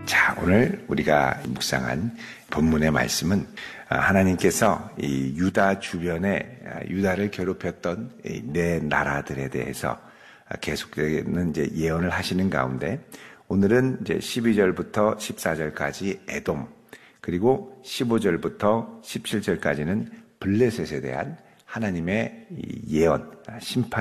자, 오늘 우리가 묵상한 본문의 말씀은 하나님께서 이 유다 주변에 유다를 괴롭혔던 네 나라들에 대해서 계속되는 이제 예언을 하시는 가운데 오늘은 이제 12절부터 14절까지 에돔, 그리고 15절부터 17절까지는 블레셋에 대한 하나님의 예언, 심판